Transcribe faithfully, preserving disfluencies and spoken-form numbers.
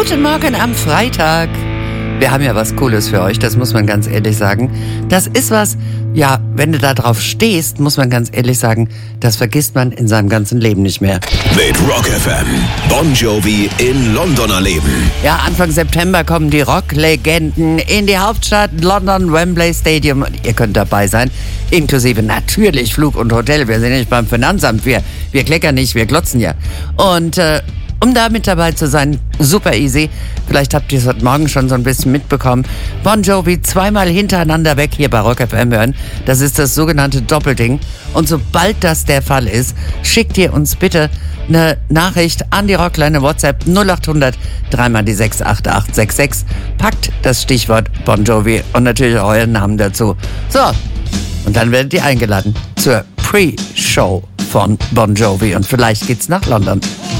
Guten Morgen am Freitag. Wir haben ja was Cooles für euch, das muss man ganz ehrlich sagen. Das ist was, ja, wenn du da drauf stehst, muss man ganz ehrlich sagen, das vergisst man in seinem ganzen Leben nicht mehr. Mit Rock F M. Bon Jovi in London erleben. Ja, Anfang September kommen die Rocklegenden in die Hauptstadt London, Wembley Stadium. Und ihr könnt dabei sein, inklusive natürlich Flug und Hotel. Wir sind nicht beim Finanzamt, wir, wir kleckern nicht, wir glotzen ja. Und äh, um da mit dabei zu sein, super easy. Vielleicht habt ihr es heute Morgen schon so ein bisschen mitbekommen. Bon Jovi zweimal hintereinander weg hier bei Rock F M hören. Das ist das sogenannte Doppelding. Und sobald das der Fall ist, schickt ihr uns bitte eine Nachricht an die Rockline WhatsApp null acht hundert drei mal die sechs acht acht sechs sechs. Packt das Stichwort Bon Jovi und natürlich euren Namen dazu. So, und dann werdet ihr eingeladen zur Pre-Show von Bon Jovi. Und vielleicht geht's nach London.